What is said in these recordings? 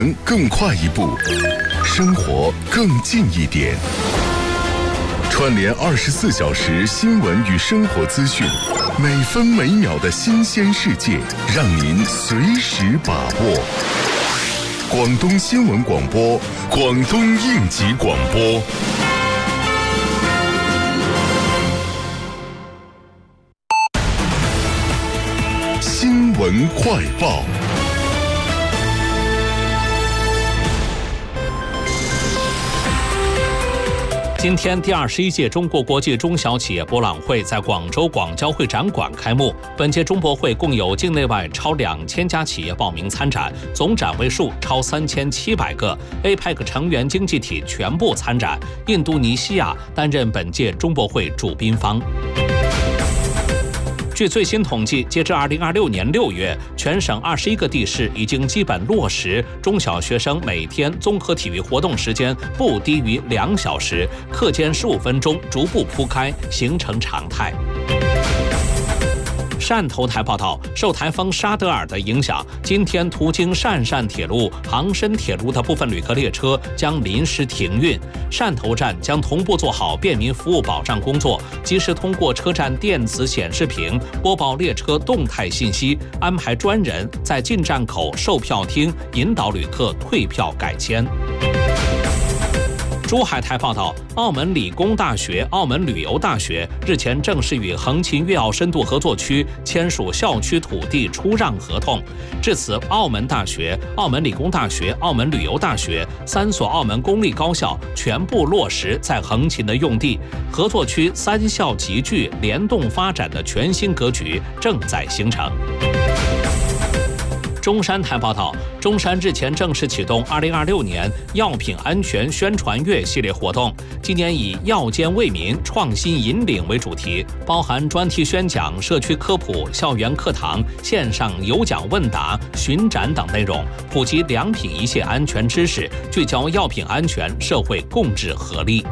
更快一步，生活更近一点。串联24小时新闻与生活资讯，每分每秒的新鲜世界，让您随时把握。广东新闻广播，广东应急广播。新闻快报。 今天，第21届中国国际中小企业博览会在广州广交会展馆开幕。本届中博会共有境内外超2000家企业报名参展，总展位数超3700个。APEC 成员经济体全部参展，印度尼西亚担任本届中博会主宾方。据最新统计，截至2026年6月，全省21个地市已经基本落实中小学生每天综合体育活动时间不低于2小时，课间15分钟逐步铺开，形成常态。汕头台报道，受台风沙德尔的影响，今天途经汕汕铁路、杭深铁路的部分旅客列车将临时停运。汕头站将同步做好便民服务保障工作，及时通过车站电子显示屏播报列车动态信息，安排专人在进站口售票厅引导旅客退票改签。珠海台报道，澳门理工大学、澳门旅游大学日前正式与横琴粤澳深度合作区签署校区土地出让合同。至此，澳门大学、澳门理工大学、澳门旅游大学3所澳门公立高校全部落实在横琴的用地，合作区3校集聚联动发展的全新格局正在形成。中山台报道，中山日前正式启动2026年药品安全宣传月系列活动，今年以药监为民、创新引领为主题，包含专题宣讲、社区科普、校园课堂、线上有奖问答、巡展等内容，普及良品一线安全知识，聚焦药品安全社会共治合力。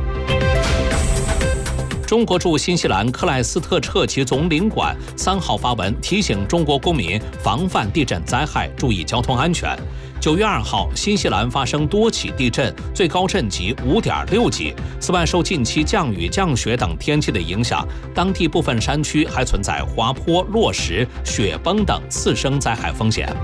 中国驻新西兰克莱斯特彻奇总领馆3号发文提醒中国公民防范地震灾害，注意交通安全。9月2号，新西兰发生多起地震，最高震级5.6级。此外，受近期降雨、降雪等天气的影响，当地部分山区还存在滑坡、落石、雪崩等次生灾害风险。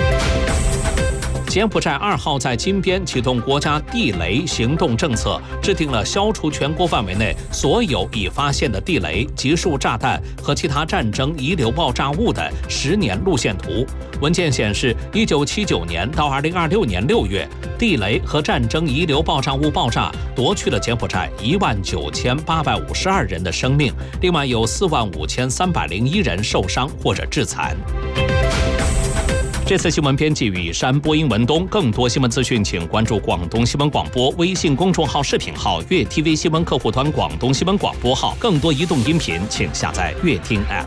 柬埔寨2号在金边启动国家地雷行动政策，制定了消除全国范围内所有已发现的地雷、集束炸弹和其他战争遗留爆炸物的10年路线图。文件显示，1979年到2026年6月，地雷和战争遗留爆炸物爆炸夺去了柬埔寨19852人的生命，另外有45301人受伤或者致残。这次新闻编辑雨山，播音文东。更多新闻资讯，请关注广东新闻广播微信公众号、视频号、粤 TV 新闻客户端、广东新闻广播号。更多移动音频，请下载粤听 App。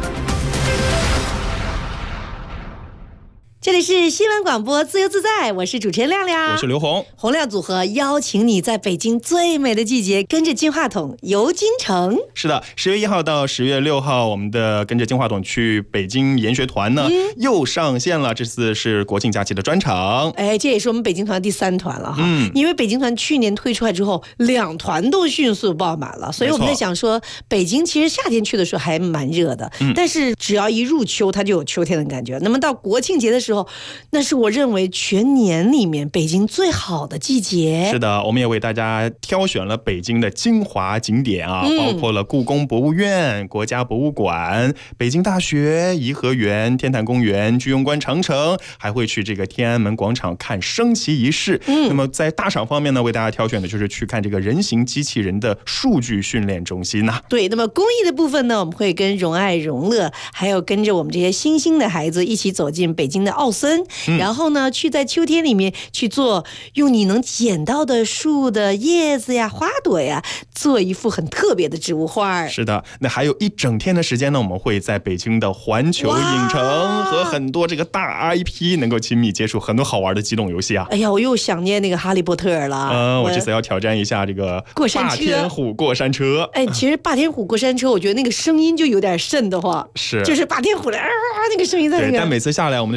这里是新闻广播自由自在，我是主持人亮亮， 我是刘红。 洪亮组合邀请你在北京最美的季节，跟着金话筒游京城。 是的，10月1号到10月6号，我们的跟着金话筒去北京研学团呢，又上线了。这次是国庆假期的专场。 哎，这也是我们北京团第3团了哈。因为北京团去年推出来之后，2团都迅速爆满了，所以我们在想说，北京其实夏天去的时候还蛮热的，但是只要一入秋，它就有秋天的感觉。那么到国庆节的时候，那是我认为全年里面北京最好的季节。 是的，我们也为大家挑选了北京的精华景点啊，包括了故宫博物院、国家博物馆、北京大学、颐和园、天坛公园、居庸关长城，还会去这个天安门广场看升旗仪式。那么在大赏方面呢，为大家挑选的就是去看这个人形机器人的数据训练中心啊。 对，那么公益的部分呢，我们会跟荣爱荣乐，还有跟着我们这些新兴的孩子一起走进北京的奥森，然后呢去在秋天里面去做用你能捡到的树的叶子呀、花朵呀，做一幅很特别的植物画。 是的，那还有一整天的时间呢，我们会在北京的环球影城和很多这个大 IP 能够亲密接触很多好玩的机动游戏啊。 哎呀，我又想念那个哈利波特了。 我这次要挑战一下这个过山车， 霸天虎过山车。 哎，其实霸天虎过山车，我觉得那个声音就有点瘆得慌， 是， 就是霸天虎的那个声音在那个。 对，但每次下来，我们的小朋友说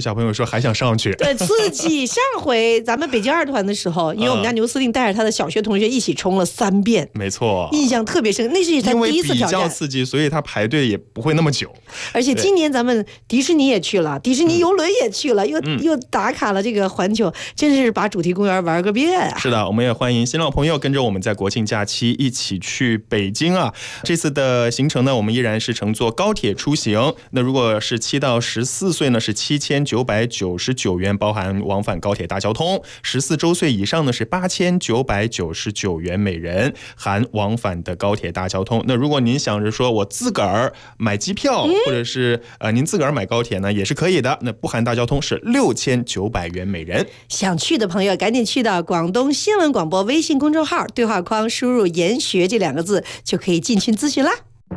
还想上去。 对，刺激。上回咱们北京2团的时候，因为我们家牛司令带着他的小学同学一起冲了3遍， 没错， 印象特别深。那是他第一次挑战， 因为比较刺激，所以他排队也不会那么久。 而且今年咱们迪士尼也去了，迪士尼游轮也去了，又打卡了这个环球，真是把主题公园玩个遍啊！ 是的，我们也欢迎新老朋友跟着我们在国庆假期一起去北京啊。这次的行程呢，我们依然是乘坐高铁出行。那如果是7到14岁呢，是7999元，包含往返高铁大交通；14周岁以上呢是8999元每人，含往返的高铁大交通。那如果您想着说我自个儿买机票，或者是您自个儿买高铁呢，也是可以的。那不含大交通是6900元每人。 想去的朋友赶紧去到广东新闻广播微信公众号对话框输入研学这2个字，就可以进群咨询啦。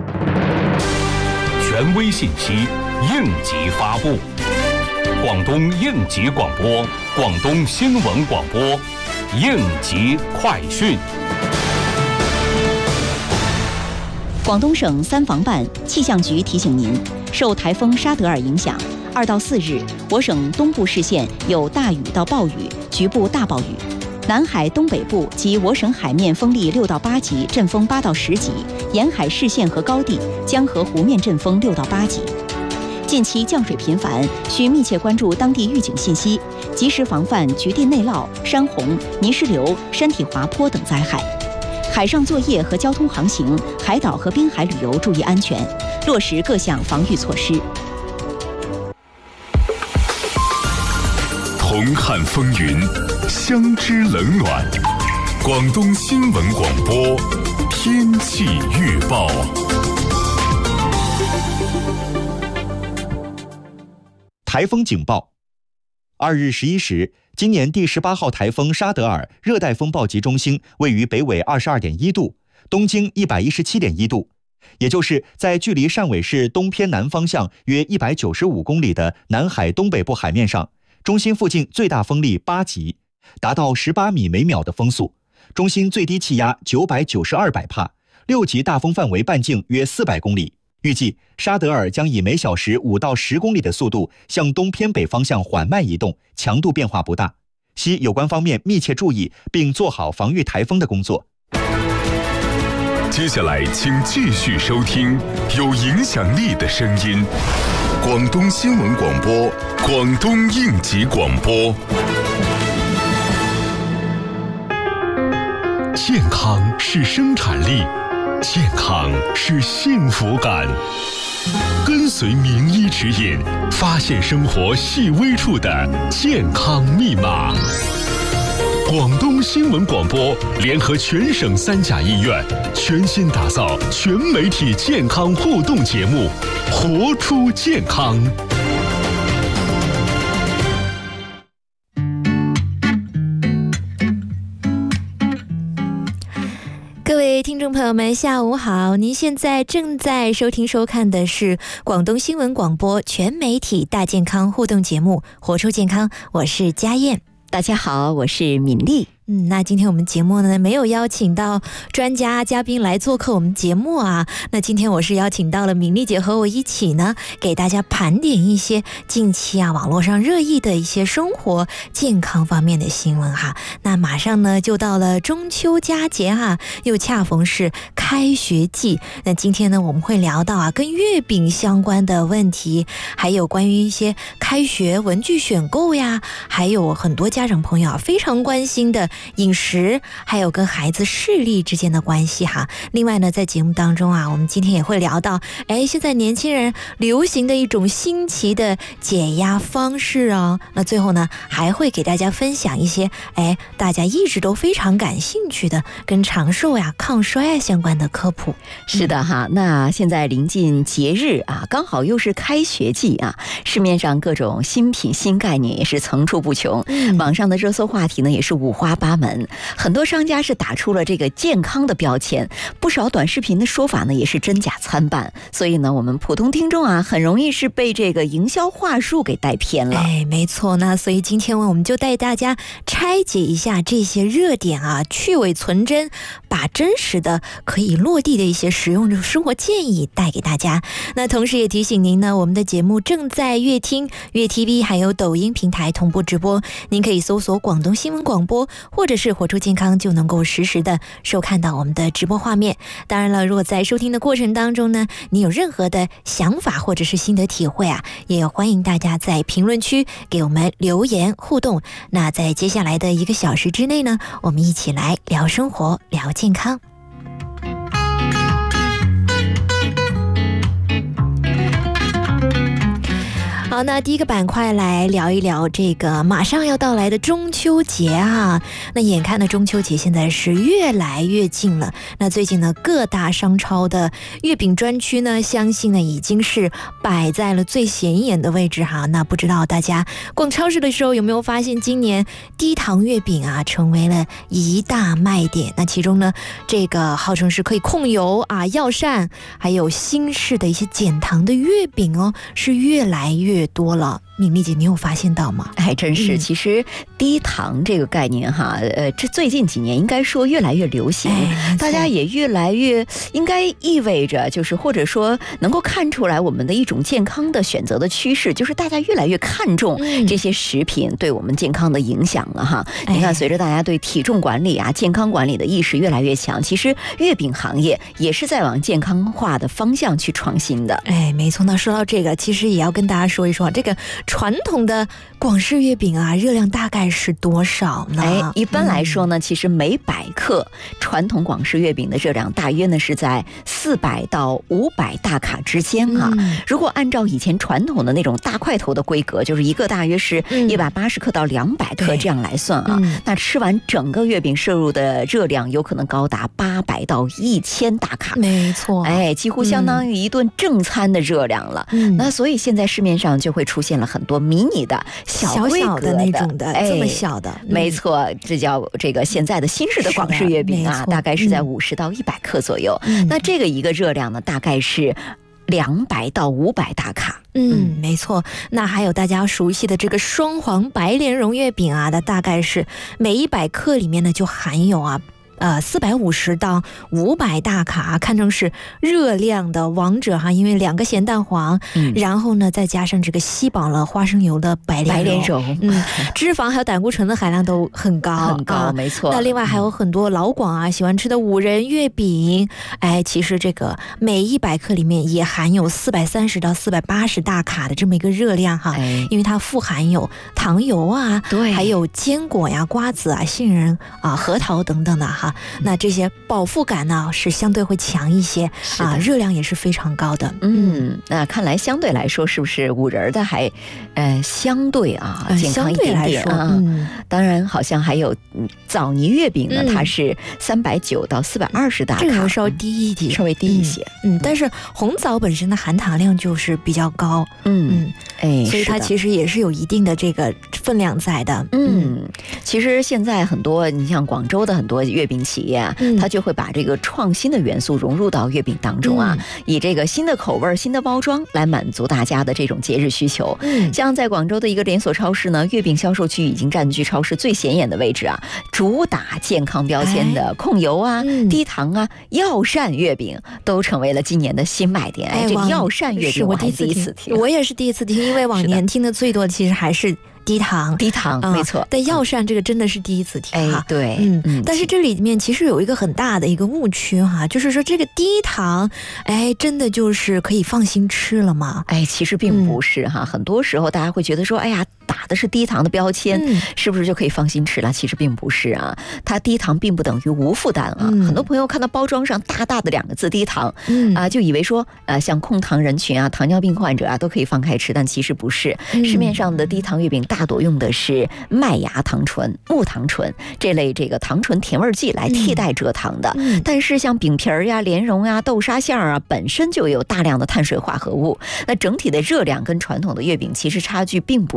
权威信息，应急发布。广东应急广播，广东新闻广播，应急快讯。 广东省3防办气象局提醒您，受台风沙德尔影响，2到4日，我省东部市县有大雨到暴雨，局部大暴雨。南海东北部及我省海面风力6到8级，阵风8到10级；沿海市县和高地、江河湖面阵风6到8级。近期降水频繁，需密切关注当地预警信息，及时防范局地内涝、山洪、泥石流、山体滑坡等灾害。海上作业和交通航行，海岛和滨海旅游注意安全，落实各项防御措施。 同看风云，相知冷暖。广东新闻广播天气预报。 台风警报。2日11时，今年第18号台风沙德尔热带风暴集中心位于北纬22.1度，东经117.1度，也就是在距离汕尾市东偏南方向约195公里的南海东北部海面上。中心附近最大风力8级，达到18米每秒的风速，中心最低气压992百帕，6级大风范围半径约400公里。预计沙德尔将以每小时5到10公里的速度向东偏北方向缓慢移动，强度变化不大，希有关方面密切注意，并做好防御台风的工作。 接下来请继续收听有影响力的声音，广东新闻广播，广东应急广播。健康是生产力，健康是幸福感。跟随名医指引，发现生活细微处的健康密码。广东新闻广播联合全省3甲医院，全新打造全媒体健康互动节目，活出健康。 各位听众朋友们，下午好！您现在正在收听收看的是广东新闻广播全媒体大健康互动节目《活出健康》，我是佳燕。 大家好，我是敏丽。 那今天我们节目呢没有邀请到专家嘉宾来做客我们节目啊，那今天我是邀请到了敏丽姐和我一起呢，给大家盘点一些近期啊网络上热议的一些生活健康方面的新闻哈。那马上呢就到了中秋佳节哈，又恰逢是开学季。那今天呢我们会聊到啊跟月饼相关的问题，还有关于一些开学文具选购呀，还有很多家长朋友啊非常关心的饮食，还有跟孩子视力之间的关系哈。另外呢，在节目当中啊，我们今天也会聊到，现在年轻人流行的一种新奇的解压方式啊。那最后呢，还会给大家分享一些大家一直都非常感兴趣的跟长寿呀、抗衰相关的科普。 是的哈，那现在临近节日啊，刚好又是开学季啊，市面上各种新品新概念也是层出不穷，网上的热搜话题呢也是五花八门，很多商家是打出了这个健康的标签，不少短视频的说法呢也是真假参半，所以呢我们普通听众啊很容易是被这个营销话术给带偏了。 没错，那所以今天我们就带大家拆解一下这些热点啊，去伪存真， 把真实的可以落地的一些实用的生活建议带给大家。那同时也提醒您呢，我们的节目正在乐听、乐 TV 还有抖音平台同步直播，您可以搜索广东新闻广播或者是活出健康，就能够实时的收看到我们的直播画面。当然了，如果在收听的过程当中呢，你有任何的想法或者是心得体会啊，也欢迎大家在评论区给我们留言互动。那在接下来的1个小时之内呢，我们一起来聊生活、聊健康。好，那第一个板块来聊一聊这个马上要到来的中秋节啊。那眼看的中秋节现在是越来越近了。那最近呢，各大商超的月饼专区呢，相信呢已经是摆在了最显眼的位置哈。那不知道大家逛超市的时候有没有发现，今年低糖月饼啊成为了一大卖点。那其中呢，这个号称是可以控油啊、药膳，还有新式的一些减糖的月饼哦，是越来越多了。敏丽姐，你有发现到吗？ 还真是，其实低糖这个概念哈，这最近几年应该说越来越流行，大家也越来越应该意味着就是或者说能够看出来我们的一种健康的选择的趋势，就是大家越来越看重这些食品对我们健康的影响了哈。你看，随着大家对体重管理啊、健康管理的意识越来越强，其实月饼行业也是在往健康化的方向去创新的。 没错。那说到这个，其实也要跟大家说一说这个传统的广式月饼啊，热量大概是多少呢？ 一般来说呢，其实每100克传统广式月饼的热量大约呢是在400到500大卡之间啊。如果按照以前传统的那种大块头的规格，就是一个大约是180克到200克这样来算啊，那吃完整个月饼摄入的热量有可能高达800到1000大卡。 没错， 几乎相当于一顿正餐的热量了。那所以现在市面上就会出现了很多迷你的小的那种的，这么小的， 没错，这叫这个现在的新式的广式月饼啊，大概是在50到100克左右。那这个一个热量呢，大概是200到500大卡。 没错。那还有大家熟悉的这个双黄白莲蓉月饼啊，它大概是每100克里面呢就含有450到500大卡，看成是热量的王者哈，因为2个咸蛋黄，然后呢再加上这个吸饱了花生油的白莲蓉，脂肪还有胆固醇的含量都很高， 没错。 那另外还有很多老广啊喜欢吃的五仁月饼，其实这个每100克里面也含有430到480大卡的这么一个热量哈，因为它富含有糖油啊，对，还有坚果呀、瓜子啊、杏仁啊、核桃等等的哈。那这些饱腹感呢是相对会强一些啊，热量也是非常高的。 那看来相对来说，是不是五仁的还相对健康一点点啊？当然，好像还有枣泥月饼呢，它是390到420大卡， 这个稍微低一点， 稍微低一些。 但是红枣本身的含糖量就是比较高，所以它其实也是有一定的这个分量在的。 其实现在很多，你像广州的很多月饼企业啊，它就会把这个创新的元素融入到月饼当中啊，以这个新的口味、新的包装来满足大家的这种节日需求。像在广州的一个连锁超市呢，月饼销售区已经占据超市最显眼的位置啊，主打健康标签的控油啊、低糖啊、药膳月饼都成为了今年的新卖点。这个药膳月饼我还第一次听， 我也是第一次听，因为往年听的最多的其实还是低糖， 没错。 但药膳这个真的是第一次听哈。 对， 但是这里面其实有一个很大的一个误区哈，就是说这个低糖，真的就是可以放心吃了吗？ 其实并不是哈。很多时候大家会觉得说，打的是低糖的标签，是不是就可以放心吃了？其实并不是啊，它低糖并不等于无负担啊。很多朋友看到包装上大大的2个字低糖，就以为说像控糖人群啊、糖尿病患者啊都可以放开吃，但其实不是。市面上的低糖月饼大多用的是麦芽糖醇、木糖醇这类这个糖醇甜味剂来替代蔗糖的。但是像饼皮儿呀、莲蓉呀、豆沙馅啊，本身就有大量的碳水化合物，那整体的热量跟传统的月饼其实差距并不大。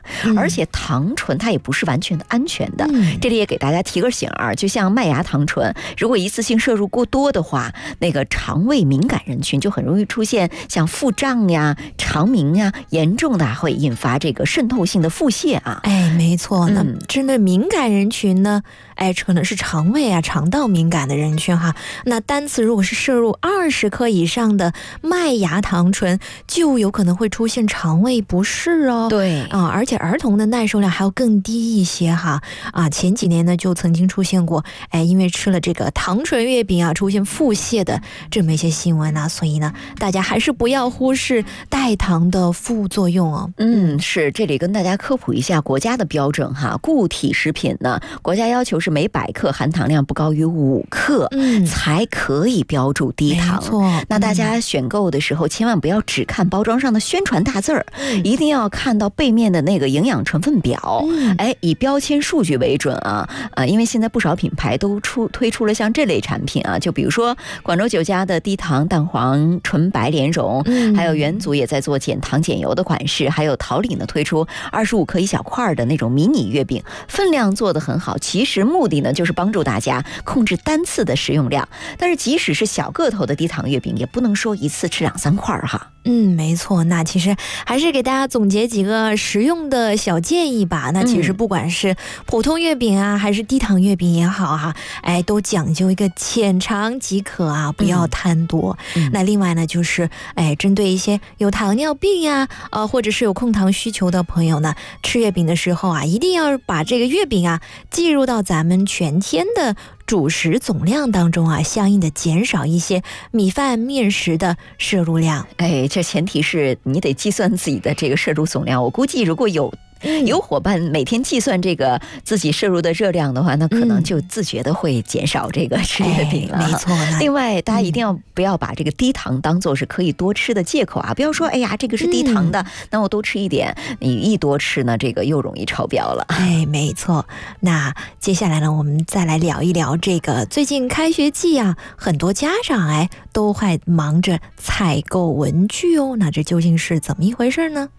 而且糖醇它也不是完全的安全的。这里也给大家提个醒儿，就像麦芽糖醇，如果一次性摄入过多的话，那个肠胃敏感人群就很容易出现像腹胀呀、肠鸣呀，严重的会引发这个渗透性的腹泻啊。 没错。那针对敏感人群呢，可能是肠胃啊、肠道敏感的人群哈。那单次如果是摄入20克以上的麦芽糖醇，就有可能会出现肠胃不适哦。 对而且儿童的耐受量还要更低一些哈。前几年呢就曾经出现过，因为吃了这个糖醇月饼啊，出现腹泻的这么一些新闻啊。所以呢，大家还是不要忽视代糖的副作用哦。 是，这里跟大家科普一下国家的标准哈。固体食品呢，国家要求是每100克含糖量不高于5克，才可以标注低糖。 没错。 那大家选购的时候，千万不要只看包装上的宣传大字儿，一定要看到背面的那个营养成分表，以标签数据为准啊。因为现在不少品牌都推出了像这类产品啊，就比如说广州酒家的低糖蛋黄纯白莲蓉，还有元祖也在做减糖减油的款式，还有桃李呢推出25克一小块的那种迷你月饼，分量做得很好。其实目的呢就是帮助大家控制单次的食用量，但是即使是小个头的低糖月饼，也不能说一次吃2-3块哈。 没错。那其实还是给大家总结几个实用的小建议吧。那其实不管是普通月饼啊，还是低糖月饼也好哈，都讲究一个浅尝即可啊，不要贪多。那另外呢，就是针对一些有糖尿病呀，或者是有控糖需求的朋友呢，吃月饼的时候啊，一定要把这个月饼啊计入到咱们全天的主食总量当中啊，相应的减少一些米饭面食的摄入量。 这前提是你得计算自己的这个摄入总量。我估计如果有伙伴每天计算这个自己摄入的热量的话，那可能就自觉的会减少这个吃月饼了。 没错。 另外大家一定不要把这个低糖当做是可以多吃的借口啊，不要说这个是低糖的，那我多吃一点，你一多吃呢，这个又容易超标了。 没错。那接下来呢，我们再来聊一聊这个最近开学季啊，很多家长都还忙着采购文具哦。那这究竟是怎么一回事呢？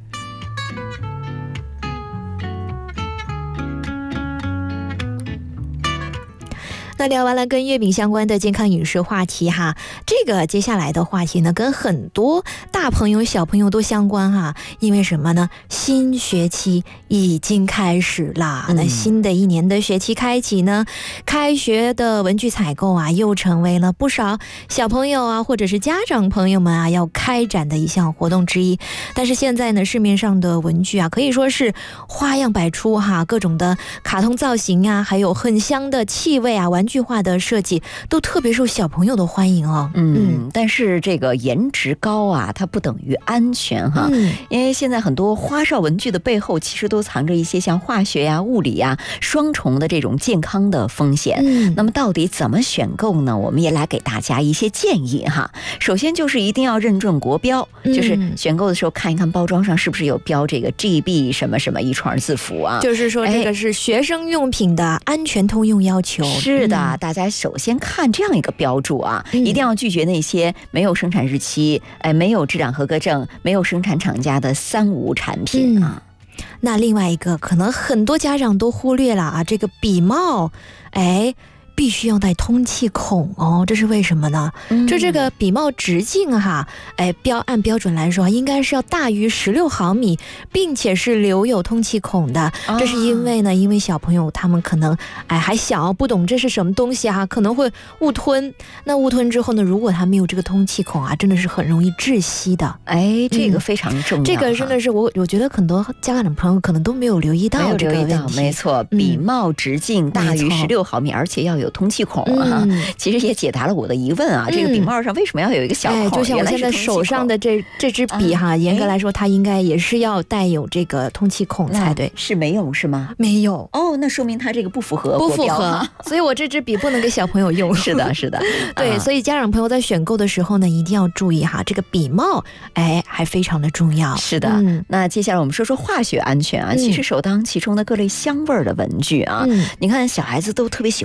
那聊完了跟月饼相关的健康饮食话题哈，这个接下来的话题呢，跟很多大朋友小朋友都相关哈。因为什么呢？新学期已经开始啦。那新的一年的学期开启呢，开学的文具采购啊，又成为了不少小朋友啊，或者是家长朋友们啊，要开展的一项活动之一。但是现在呢，市面上的文具啊，可以说是花样百出哈，各种的卡通造型啊，还有很香的气味啊，玩具化的设计都特别受小朋友的欢迎哦。 但是这个颜值高啊，它不等于安全哈。因为现在很多花哨文具的背后，其实都藏着一些像化学呀、物理呀双重的这种健康的风险。那么到底怎么选购呢？我们也来给大家一些建议哈。首先就是一定要认准国标，就是选购的时候看一看包装上是不是有标这个 GB 什么什么一串字符啊。 就是说这个是学生用品的安全通用要求。 是的，大家首先看这样一个标注啊，一定要拒绝那些没有生产日期、没有质量合格证、没有生产厂家的3无产品啊。 那另外一个可能很多家长都忽略了啊，这个笔帽，必须要带通气孔哦，这是为什么呢？这个笔帽直径哈，按标准来说应该是要大于16毫米，并且是留有通气孔的。这是因为呢，因为小朋友他们可能还小，不懂这是什么东西哈，可能会误吞。那误吞之后呢，如果他没有这个通气孔啊，真的是很容易窒息的。 这个非常重要。 这个真的是我觉得很多家长朋友可能都没有留意到这个问题。 没错，笔帽直径大于16毫米，而且要有通气孔啊。其实也解答了我的疑问啊，这个笔帽上为什么要有一个小孔？ 就像我现在手上的这支笔哈，严格来说它应该也是要带有这个通气孔才对。 是没有是吗？ 没有哦，那说明它这个不符合国标， 所以我这支笔不能给小朋友用。 是的，是的， 对，所以家长朋友在选购的时候呢，一定要注意哈，这个笔帽还非常的重要。 是的，那接下来我们说说化学安全啊。其实首当其冲的各类香味的文具啊，你看小孩子都特别喜欢香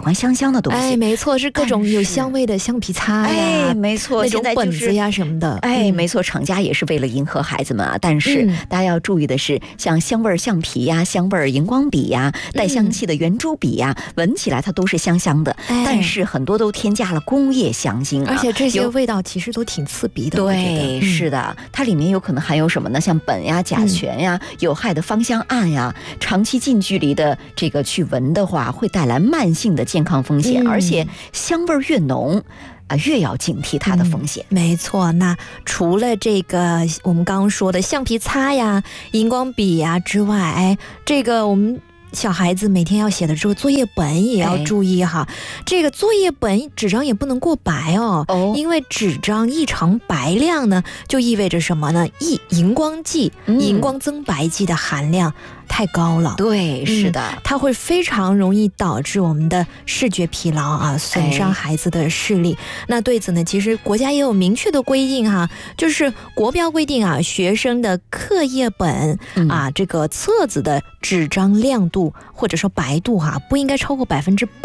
香的东西。 没错，是各种有香味的橡皮擦呀， 没错， 那种本子呀什么的。 没错，厂家也是为了迎合孩子们啊。但是大家要注意的是，像香味橡皮呀、香味荧光笔呀、带香气的圆珠笔呀，闻起来它都是香香的，但是很多都添加了工业香精啊， 而且这些味道其实都挺刺鼻的。 对，是的，它里面有可能含有什么呢？像苯呀、甲醛呀、有害的芳香胺呀，长期近距离的这个去闻的话，会带来慢性的健康风险，而且香味越浓越要警惕它的风险。 没错，那除了这个我们刚刚说的橡皮擦呀、荧光笔呀之外，这个我们小孩子每天要写的这个作业本也要注意哈，这个作业本纸张也不能过白哦，因为纸张异常白亮呢，就意味着什么呢？荧光剂、荧光增白剂的含量太高了。 对，是的， 它会非常容易导致我们的视觉疲劳啊，损伤孩子的视力。那对此呢，其实国家也有明确的规定哈，就是国标规定啊，学生的课业本这个册子的纸张亮度或者说白度不应该超过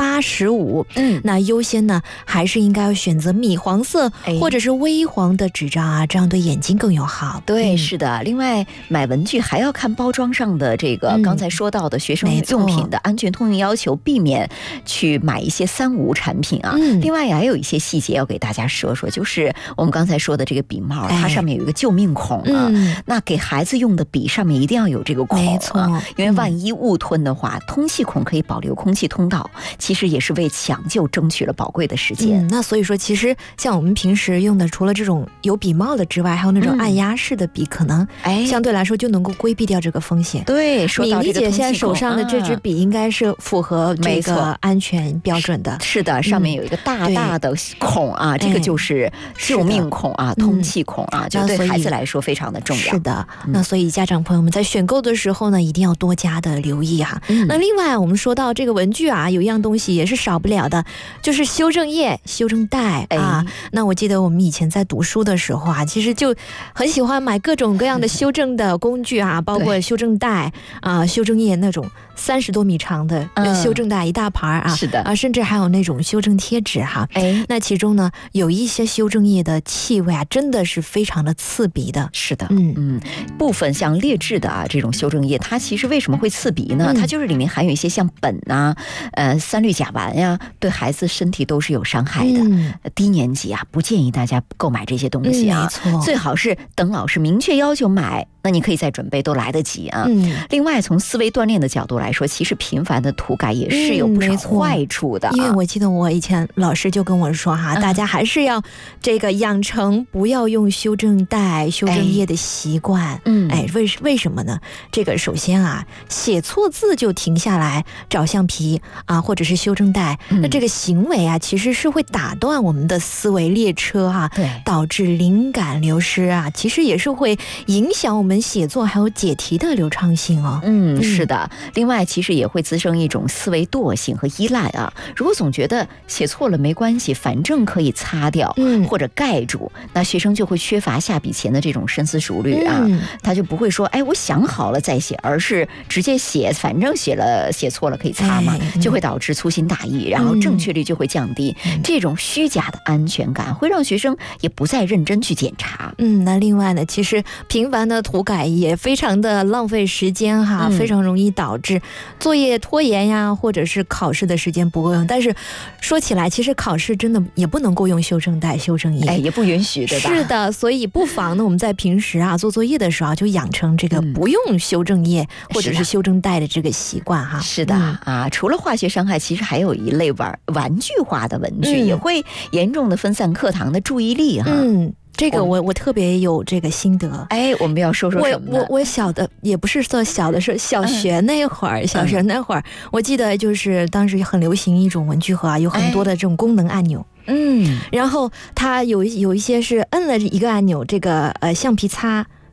85%。那优先呢，还是应该要选择米黄色或者是微黄的纸张啊，这样对眼睛更友好。 对，是的。另外，买文具还要看包装上的这个刚才说到的学生用品的安全通用要求，避免去买一些三无产品啊。另外还有一些细节要给大家说说，就是我们刚才说的这个笔帽，它上面有一个救命孔啊。那给孩子用的笔上面一定要有这个孔，没错，因为万一误吞的话，通气孔可以保留空气通道，其实也是为抢救争取了宝贵的时间。 那所以说，其实像我们平时用的，除了这种有笔帽的之外，还有那种按压式的笔，可能相对来说就能够规避掉这个风险。 对，说到这个敏丽姐现在手上的这支笔应该是符合这个安全标准的。 是的，上面有一个大大的孔啊，这个就是救命孔啊，通气孔啊，就对孩子来说非常的重要。 是的，那所以家长朋友们在选购的时候呢，一定要多加的留意哈。那另外我们说到这个文具啊，有一样东西也是少不了的，就是修正液、修正带啊。那我记得我们以前在读书的时候啊，其实就很喜欢买各种各样的修正的工具啊，包括修正带啊、修正液那种30多米长的修正带一大盘啊， 是的甚至还有那种修正贴纸哈。那其中呢，有一些修正液的气味啊，真的是非常的刺鼻的。 是的，部分像劣质的这种修正液，它其实为什么会刺鼻呢？它就是里面含有一些像苯啊、三氯甲烷呀，对孩子身体都是有伤害的。低年级啊，不建议大家购买这些东西啊， 没错， 最好是等老师明确要求买，那你可以再准备，都来得及啊。另外，从思维锻炼的角度来说，其实频繁的涂改也是有不少坏处的。 因为我记得我以前老师就跟我说哈，大家还是要这个养成不要用修正带、修正液的习惯。为什么呢？这个首先啊，写错字就停下来找橡皮啊，或者是修正带，那这个行为啊，其实是会打断我们的思维列车啊，导致灵感流失啊，其实也是会影响我们写作还有解题的流畅性哦。 是的。另外，其实也会滋生一种思维惰性和依赖啊。如果总觉得写错了没关系，反正可以擦掉或者盖住，那学生就会缺乏下笔前的这种深思熟虑啊。他就不会说，我想好了再写，而是直接写，反正写错了可以擦嘛，就会导致粗心大意，然后正确率就会降低。这种虚假的安全感会让学生也不再认真去检查。 那另外呢，其实频繁的涂改也非常的浪费时间哈，非常容易导致作业拖延呀，或者是考试的时间不够用。但是说起来，其实考试真的也不能够用修正带、修正液， 也不允许，对吧？ 是的，所以不妨呢，我们在平时啊做作业的时候就养成这个不用修正液或者是修正带的这个习惯哈。 是的啊，除了化学伤害，其实还有一类玩具化的文具，也会严重的分散课堂的注意力哈。 这个我特别有这个心得。 我们要说说什么呢？ 我小的也不是说小的，是小学那会儿，我记得就是当时很流行一种文具盒啊，有很多的这种功能按钮。然后它有一些是摁了一个按钮，这个橡皮擦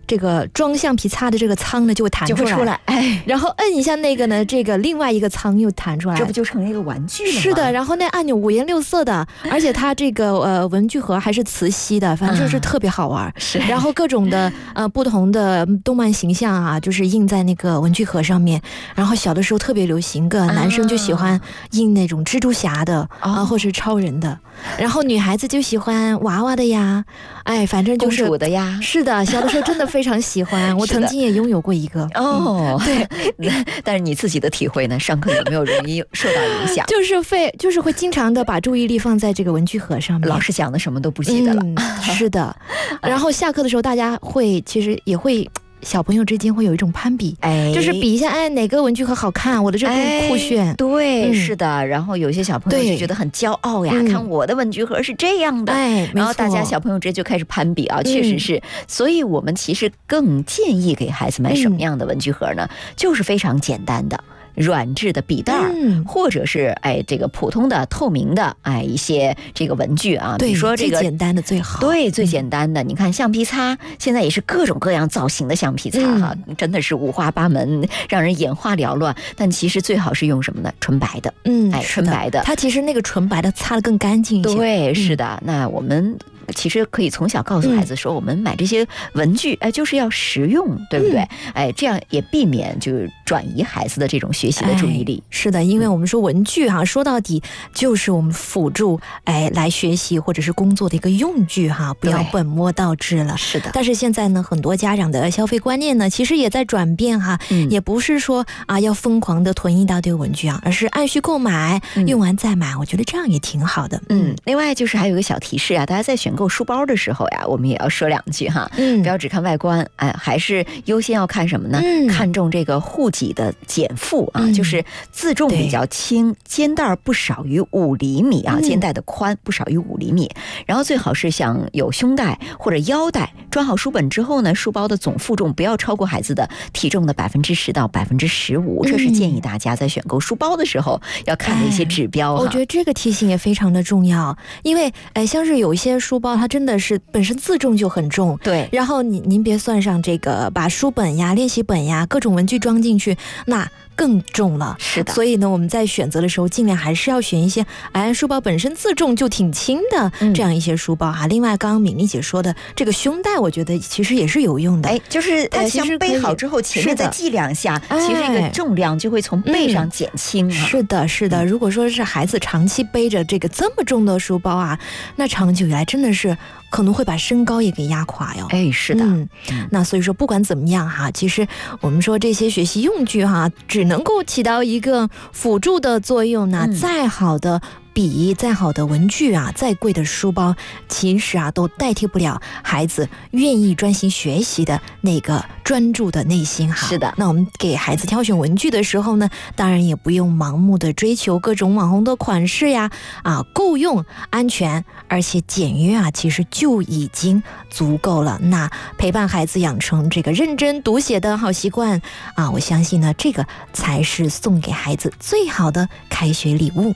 这个装橡皮擦的这个仓呢就会弹出来， 哎， 然后摁一下那个呢，这个另外一个仓又弹出来， 这不就成了一个玩具了吗？ 是的，然后那按钮五颜六色的，而且它这个文具盒还是磁吸的，反正就是特别好玩。 是， 然后各种的不同的动漫形象啊，就是印在那个文具盒上面。然后小的时候特别流行个男生就喜欢印那种蜘蛛侠的或是超人的，然后女孩子就喜欢娃娃的呀，哎，反正就是公主的呀。 是的，小的时候真的非常喜欢，我曾经也拥有过一个。 哦，对，但是你自己的体会呢？上课有没有容易受到影响？ 就是会经常的把注意力放在这个文具盒上面， 老师讲的什么都不记得了。 是的，然后下课的时候大家其实也会。小朋友之间会有一种攀比，就是比一下，哎，哪个文具盒好看，我的这更酷炫。 对，是的。然后有些小朋友就觉得很骄傲呀，看我的文具盒是这样的，然后大家小朋友之间就开始攀比啊，确实是。所以我们其实更建议给孩子买什么样的文具盒呢？就是非常简单的。软质的笔袋或者是这个普通的透明的一些这个文具啊，比如说这个最简单的最好。 对，最简单的。你看橡皮擦，现在也是各种各样造型的橡皮擦哈，真的是五花八门，让人眼花缭乱。但其实最好是用什么呢？纯白的，纯白的。 它其实那个纯白的擦得更干净一些。 对，是的。那我们其实可以从小告诉孩子说，我们买这些文具，就是要实用，对不对？这样也避免就是转移孩子的这种学习的注意力。 是的，因为我们说文具哈，说到底就是我们辅助来学习或者是工作的一个用具哈，不要本末倒置了。 是的。 但是现在呢，很多家长的消费观念呢，其实也在转变哈，也不是说要疯狂的囤一大堆文具啊，而是按需购买，用完再买。我觉得这样也挺好的。 另外就是还有一个小提示啊，大家在选购书包的时候呀，我们也要说两句哈，不要只看外观，还是优先要看什么呢？看重这个护脊的减负啊，就是自重比较轻，肩带不少于5厘米啊，肩带的宽不少于5厘米，然后最好是像有胸带或者腰带。装好书本之后呢，书包的总负重不要超过孩子的体重的10%到15%，这是建议大家在选购书包的时候要看的一些指标。 我觉得这个提醒也非常的重要，因为像是有一些书包它真的是本身自重就很重， 对， 然后您别算上这个把书本呀、练习本呀、各种文具装进去，那更重了。 是的， 所以呢，我们在选择的时候尽量还是要选一些书包本身自重就挺轻的这样一些书包哈。另外刚刚敏丽姐说的这个胸带，我觉得其实也是有用的， 就是像背好之后前面再系2下，其实这个重量就会从背上减轻。 是的，是的。如果说是孩子长期背着这个这么重的书包啊，那长久以来真的是可能会把身高也给压垮哟。 是的。 那所以说不管怎么样哈，其实我们说这些学习用具哈，只能够起到一个辅助的作用呢。再好的笔、再好的文具啊，再贵的书包，其实都代替不了孩子愿意专心学习的那个专注的内心哈。 是的。 那我们给孩子挑选文具的时候呢，当然也不用盲目的追求各种网红的款式呀，够用、安全而且简约啊，其实就已经足够了。那陪伴孩子养成这个认真读写的好习惯我相信呢，这个才是送给孩子最好的开学礼物。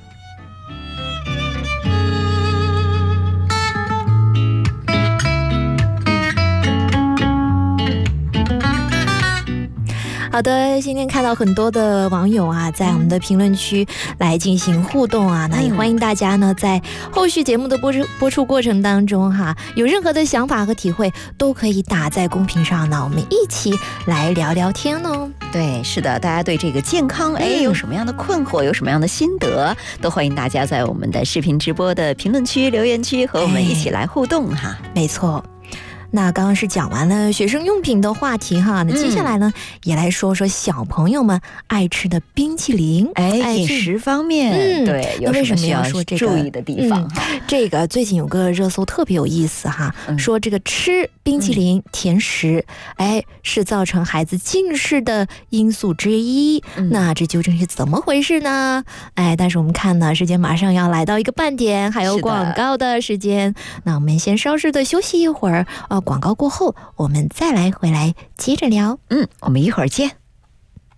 好的，今天看到很多的网友在我们的评论区来进行互动那也欢迎大家呢在后续节目的播出过程当中有任何的想法和体会都可以打在公屏上呢，我们一起来聊聊天哦。 对，是的，大家对这个健康有什么样的困惑，有什么样的心得，都欢迎大家在我们的视频直播的评论区、留言区和我们一起来互动哈。 没错。那刚刚是讲完了学生用品的话题哈，那接下来呢，也来说说小朋友们爱吃的冰淇淋。 饮食方面，对，有什么需要注意的地方？ 这个最近有个热搜特别有意思哈，说这个吃冰淇淋、甜食，是造成孩子近视的因素之一。那这究竟是怎么回事呢？但是我们看呢，时间马上要来到一个半点，还有广告的时间。那我们先稍事的休息一会儿。广告过后我们再来回来接着聊。 我们一会儿见。